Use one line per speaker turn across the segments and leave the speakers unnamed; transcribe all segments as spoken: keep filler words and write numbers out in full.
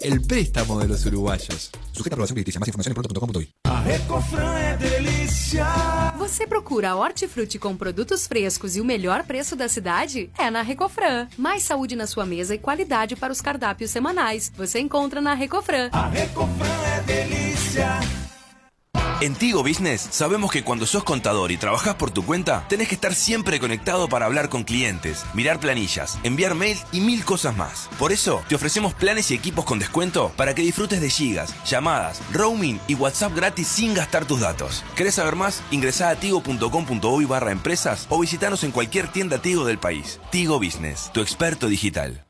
el préstamo de los uruguayos. Sujeta a aprobación crediticia. Más información en pronto punto com punto uy.
A Recofran é delícia.
Você procura hortifruti com produtos frescos e o melhor preço da cidade? É na Recofran. Mais saúde na sua mesa e qualidade para os cardápios semanais. Você encontra na Recofran.
A Recofran é delícia.
En Tigo Business sabemos que cuando sos contador y trabajás por tu cuenta, tenés que estar siempre conectado para hablar con clientes, mirar planillas, enviar mails y mil cosas más. Por eso, te ofrecemos planes y equipos con descuento para que disfrutes de gigas, llamadas, roaming y WhatsApp gratis sin gastar tus datos. ¿Querés saber más? Ingresá a tigo punto com punto uy barra empresas o visitanos en cualquier tienda Tigo del país. Tigo Business, tu experto digital.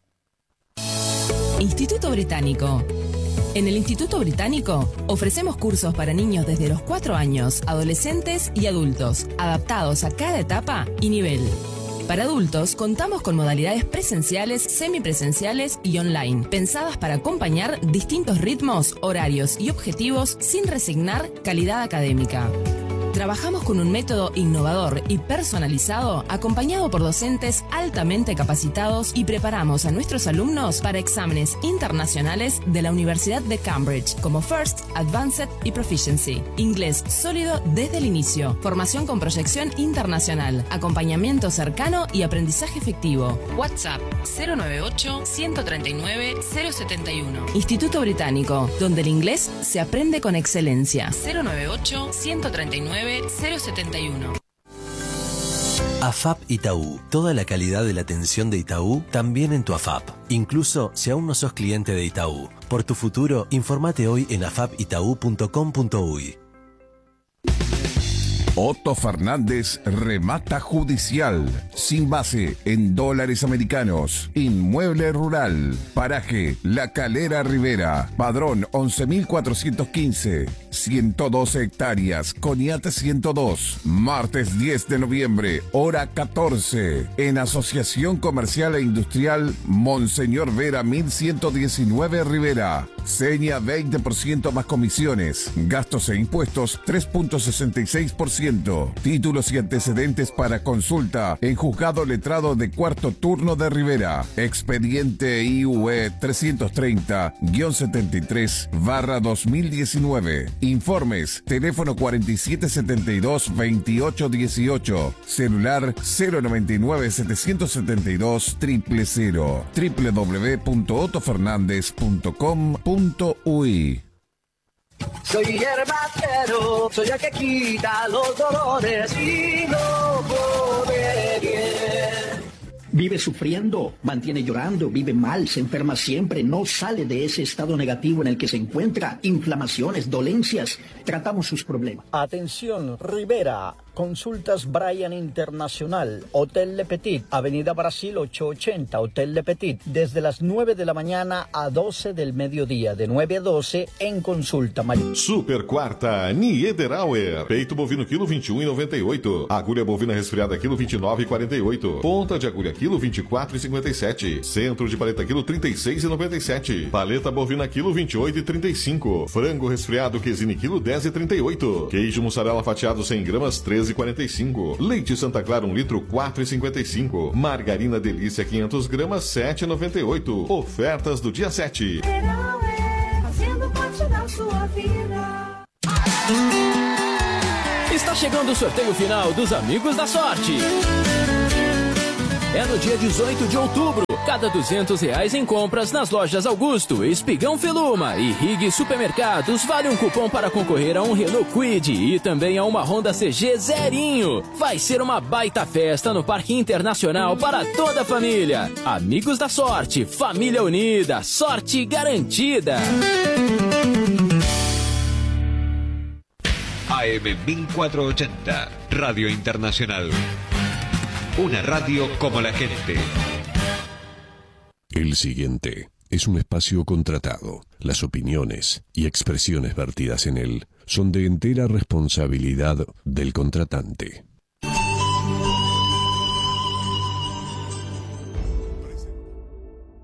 Instituto Británico. En el Instituto Británico ofrecemos cursos para niños desde los cuatro años, adolescentes y adultos, adaptados a cada etapa y nivel. Para adultos contamos con modalidades presenciales, semipresenciales y online, pensadas para acompañar distintos ritmos, horarios y objetivos sin resignar calidad académica. Trabajamos con un método innovador y personalizado, acompañado por docentes altamente capacitados, y preparamos a nuestros alumnos para exámenes internacionales de la Universidad de Cambridge, como First, Advanced y Proficiency. Inglés sólido desde el inicio, formación con proyección internacional, acompañamiento cercano y aprendizaje efectivo. WhatsApp cero noventa y ocho, ciento treinta y nueve, cero setenta y uno. Instituto Británico, donde el inglés se aprende con excelencia. cero noventa y ocho, ciento treinta y nueve, cero setenta y uno.
A F A P Itaú. Toda la calidad de la atención de Itaú también en tu A F A P. Incluso si aún no sos cliente de Itaú. Por tu futuro, informate hoy en afap itaú punto com punto uy.
Otto Fernández Remata Judicial, sin base en dólares americanos, inmueble rural, paraje La Calera Rivera, padrón once mil cuatrocientos quince, ciento doce hectáreas, Coniate ciento dos, martes diez de noviembre, hora catorce, en Asociación Comercial e Industrial Monseñor Vera mil ciento diecinueve Rivera, seña veinte por ciento más comisiones, gastos e impuestos tres punto sesenta y seis por ciento. Títulos y antecedentes para consulta en Juzgado Letrado de Cuarto Turno de Rivera. Expediente I U E trescientos treinta guión setenta y tres barra dos mil diecinueve. Informes, teléfono cuarenta y siete setenta y dos veintiocho dieciocho, celular cero noventa y nueve setecientos setenta y dos cero cero cero, doble u doble u doble u punto otto fernández punto com punto uy.
Soy herbatero, soy el que quita los dolores y no come bien.
Vive sufriendo, mantiene llorando, vive mal, se enferma siempre, no sale de ese estado negativo en el que se encuentra, inflamaciones, dolencias. Tratamos sus problemas.
Atención, Rivera. Consultas Brian Internacional, Hotel Le Petit, Avenida Brasil ochocientos ochenta, Hotel Le Petit, desde las nueve de la mañana a doce del mediodía, de nueve a doce en consulta.
Super quarta, Niederauer, peito bovino quilo vinte e um e noventa e oito, agulha bovina resfriada quilo vinte e nove e quarenta e oito, ponta de agulha quilo vinte e quatro e cinquenta e sete, centro de paleta quilo trinta e seis e noventa e sete, paleta bovina quilo vinte e oito e trinta e cinco, frango resfriado quesine quilo dez e trinta e oito, queijo mussarela fatiado cem gramas treze e quarenta e cinco, leite Santa Clara um litro quatro e cinquenta e cinco, margarina Delícia quinhentas gramas sete e noventa e oito. Ofertas do dia sete.
Fazendo parte da sua vida.
Está chegando o sorteio final dos Amigos da Sorte. É no dia dezoito de outubro. Cada duzentos reais em compras nas lojas Augusto, Espigão Feluma e Rig Supermercados vale um cupom para concorrer a um Renault Kwid e também a uma Honda C G zerinho. Vai ser uma baita festa no Parque Internacional para toda a família. Amigos da Sorte, família unida, sorte garantida.
A M mil cuatrocientos ochenta, Radio Internacional. Una radio como la gente.
El siguiente es un espacio contratado. Las opiniones y expresiones vertidas en él son de entera responsabilidad del contratante.